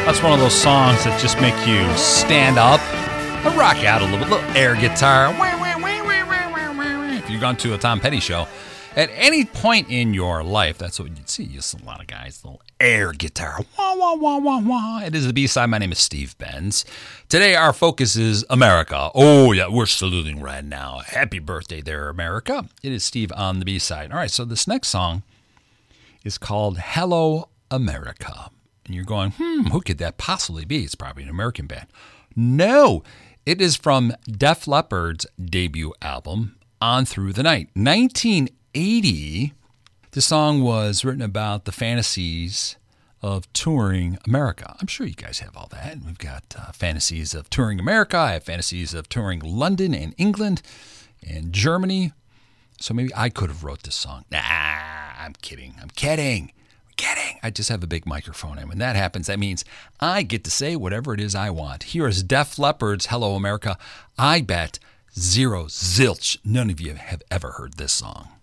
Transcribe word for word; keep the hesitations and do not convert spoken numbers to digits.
That's one of those songs that just make you stand up and rock out a little bit. Little air guitar. If you've gone to a Tom Petty show, at any point in your life, that's what you'd see. You see a lot of guys, little air guitar. Wah, wah, wah, wah, wah. It is the B-side. My name is Steve Benz. Today, our focus is America. Oh, yeah, we're saluting right now. Happy birthday there, America. It is Steve on the B-side. All right, so this next song is called Hello, America. And you're going, hmm, who could that possibly be? It's probably an American band. No, it is from Def Leppard's debut album, On Through the Night. nineteen eighty, the song was written about the fantasies of touring America. I'm sure you guys have all that. We've got uh, fantasies of touring America. I have fantasies of touring London and England and Germany. So maybe I could have wrote this song. Nah, I'm kidding. I'm kidding. Kidding. I just have a big microphone, and when that happens, that means I get to say whatever it is I want. Here is Def Leppard's Hello, America. I bet zero, zilch, none of you have ever heard this song.